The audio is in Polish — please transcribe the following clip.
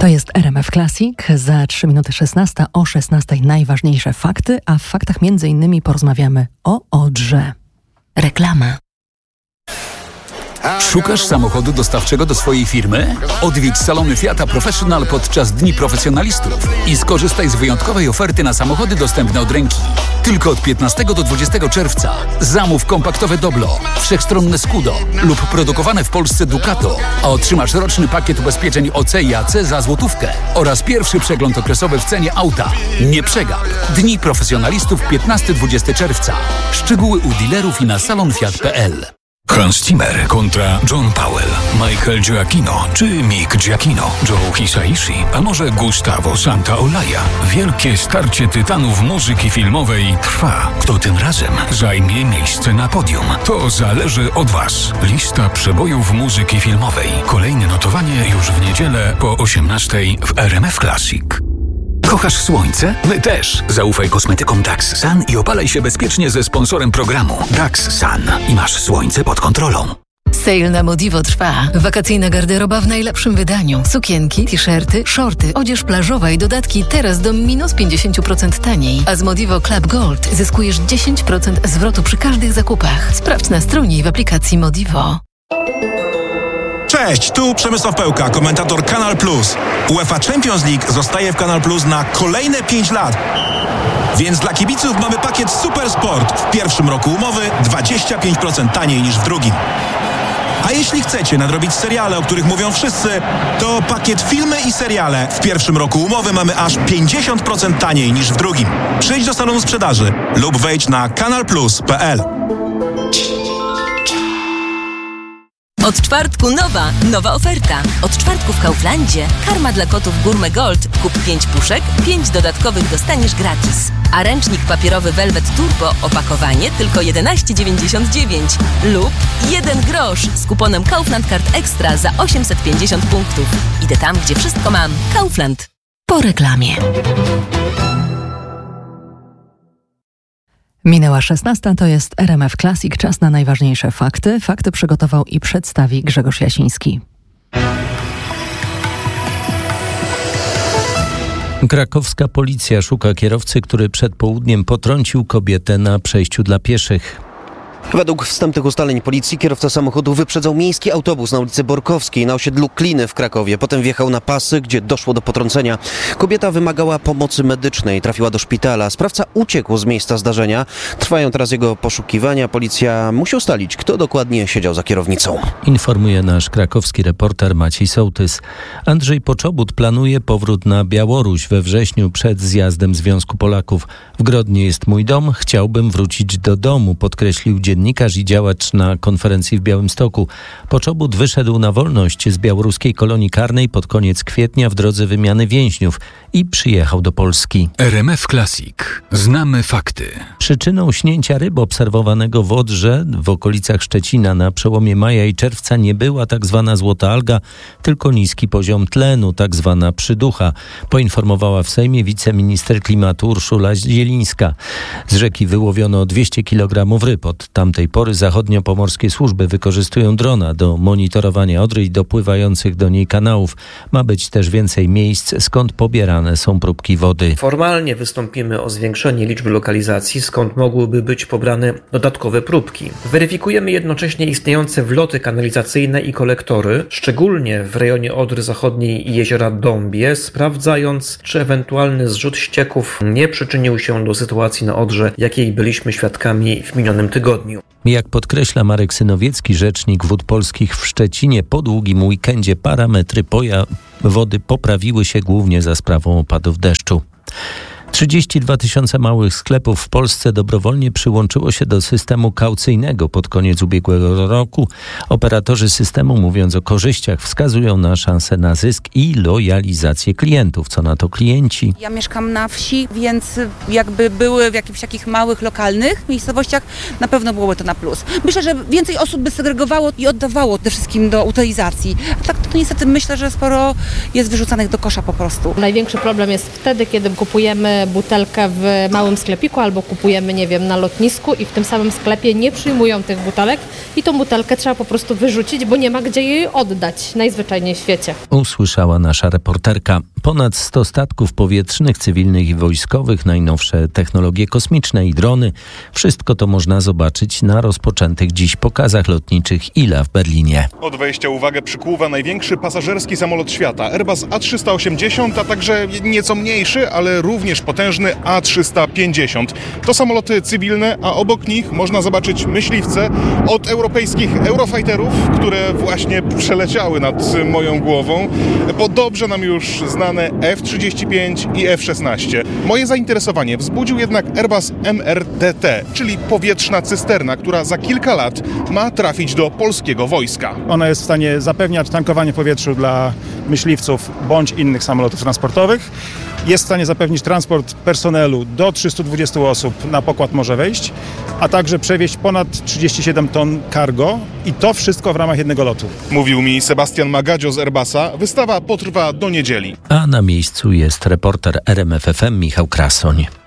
To jest RMF Classic. Za 3 minuty 16. O 16 najważniejsze fakty, a w faktach m.in. porozmawiamy o Odrze. Reklama. Szukasz samochodu dostawczego do swojej firmy? Odwiedź salony Fiata Professional podczas Dni Profesjonalistów i skorzystaj z wyjątkowej oferty na samochody dostępne od ręki. Tylko od 15 do 20 czerwca. Zamów kompaktowe Doblo, wszechstronne Scudo lub produkowane w Polsce Ducato, a otrzymasz roczny pakiet ubezpieczeń OC i AC za złotówkę oraz pierwszy przegląd okresowy w cenie auta. Nie przegap. Dni Profesjonalistów 15-20 czerwca. Szczegóły u dealerów i na salonfiat.pl. Hans Zimmer kontra John Powell, Michael Giacchino czy Mick Giacchino, Joe Hisaishi, a może Gustavo Santaolalla. Wielkie starcie tytanów muzyki filmowej trwa. Kto tym razem zajmie miejsce na podium? To zależy od Was. Lista przebojów muzyki filmowej. Kolejne notowanie już w niedzielę po 18:00 w RMF Classic. Kochasz słońce? My też. Zaufaj kosmetykom Dax Sun i opalaj się bezpiecznie ze sponsorem programu Dax Sun i masz słońce pod kontrolą. Sale na Modivo trwa. Wakacyjna garderoba w najlepszym wydaniu. Sukienki, t-shirty, shorty, odzież plażowa i dodatki teraz do minus 50% taniej. A z Modivo Club Gold zyskujesz 10% zwrotu przy każdych zakupach. Sprawdź na stronie i w aplikacji Modivo. Cześć, tu Przemysław Pełka, komentator Kanal Plus. UEFA Champions League zostaje w Kanal Plus na kolejne 5 lat. Więc dla kibiców mamy pakiet Super Sport. W pierwszym roku umowy 25% taniej niż w drugim. A jeśli chcecie nadrobić seriale, o których mówią wszyscy, to pakiet filmy i seriale. W pierwszym roku umowy mamy aż 50% taniej niż w drugim. Przyjdź do salonu sprzedaży lub wejdź na kanalplus.pl. Od czwartku nowa oferta. Od czwartku w Kauflandzie karma dla kotów Gourmet Gold. Kup 5 puszek, 5 dodatkowych dostaniesz gratis. A ręcznik papierowy Velvet Turbo opakowanie tylko 11,99 lub 1 grosz z kuponem Kaufland Card Extra za 850 punktów. Idę tam, gdzie wszystko mam. Kaufland. Po reklamie. Minęła 16, to jest RMF Classic, czas na najważniejsze fakty. Fakty przygotował i przedstawi Grzegorz Jasiński. Krakowska policja szuka kierowcy, który przed południem potrącił kobietę na przejściu dla pieszych. Według wstępnych ustaleń policji kierowca samochodu wyprzedzał miejski autobus na ulicy Borkowskiej na osiedlu Kliny w Krakowie. Potem wjechał na pasy, gdzie doszło do potrącenia. Kobieta wymagała pomocy medycznej, trafiła do szpitala. Sprawca uciekł z miejsca zdarzenia. Trwają teraz jego poszukiwania. Policja musi ustalić, kto dokładnie siedział za kierownicą. Informuje nasz krakowski reporter Maciej Sołtys. Andrzej Poczobut planuje powrót na Białoruś we wrześniu przed zjazdem Związku Polaków. W Grodnie jest mój dom, chciałbym wrócić do domu, podkreślił dziennikarz i działacz na konferencji w Białymstoku. Poczobut wyszedł na wolność z białoruskiej kolonii karnej pod koniec kwietnia w drodze wymiany więźniów i przyjechał do Polski. RMF Classic. Znamy fakty. Przyczyną śnięcia ryb obserwowanego w Odrze w okolicach Szczecina na przełomie maja i czerwca nie była tak zwana złota alga, tylko niski poziom tlenu, tak zwana przyducha, poinformowała w Sejmie wiceminister klimatu Urszula Zielińska. Z rzeki wyłowiono 200 kg ryb. Od tamtej pory zachodniopomorskie służby wykorzystują drona do monitorowania Odry i dopływających do niej kanałów. Ma być też więcej miejsc, skąd pobierane są próbki wody. Formalnie wystąpimy o zwiększenie liczby lokalizacji, skąd mogłyby być pobrane dodatkowe próbki. Weryfikujemy jednocześnie istniejące wloty kanalizacyjne i kolektory, szczególnie w rejonie Odry Zachodniej i jeziora Dąbie, sprawdzając, czy ewentualny zrzut ścieków nie przyczynił się do sytuacji na Odrze, jakiej byliśmy świadkami w minionym tygodniu. Jak podkreśla Marek Synowiecki, rzecznik Wód Polskich w Szczecinie, po długim weekendzie parametry wody poprawiły się głównie za sprawą opadów deszczu. 32 000 małych sklepów w Polsce dobrowolnie przyłączyło się do systemu kaucyjnego pod koniec ubiegłego roku. Operatorzy systemu, mówiąc o korzyściach, wskazują na szansę na zysk i lojalizację klientów. Co na to klienci? Ja mieszkam na wsi, więc jakby były w jakichś takich małych, lokalnych miejscowościach, na pewno byłoby to na plus. Myślę, że więcej osób by segregowało i oddawało przede wszystkim do utylizacji. A tak to niestety myślę, że sporo jest wyrzucanych do kosza po prostu. Największy problem jest wtedy, kiedy kupujemy kupujemy butelkę w małym sklepiku albo kupujemy, nie wiem, na lotnisku i w tym samym sklepie nie przyjmują tych butelek i tą butelkę trzeba po prostu wyrzucić, bo nie ma gdzie jej oddać najzwyczajniej w świecie. Usłyszała nasza reporterka. Ponad 100 statków powietrznych, cywilnych i wojskowych, najnowsze technologie kosmiczne i drony. Wszystko to można zobaczyć na rozpoczętych dziś pokazach lotniczych ILA w Berlinie. Od wejścia uwagę przykuwa największy pasażerski samolot świata, Airbus A380, a także nieco mniejszy, ale również potężny A350. To samoloty cywilne, a obok nich można zobaczyć myśliwce od europejskich Eurofighterów, które właśnie przeleciały nad moją głową, po dobrze nam już znane F-35 i F-16. Moje zainteresowanie wzbudził jednak Airbus MRDT, czyli powietrzna cysterna, która za kilka lat ma trafić do polskiego wojska. Ona jest w stanie zapewniać tankowanie w powietrzu dla myśliwców bądź innych samolotów transportowych. Jest w stanie zapewnić transport personelu do 320 osób na pokład może wejść, a także przewieźć ponad 37 ton cargo i to wszystko w ramach jednego lotu. Mówił mi Sebastian Magadzio z Airbusa. Wystawa potrwa do niedzieli. A na miejscu jest reporter RMF FM Michał Krasoń.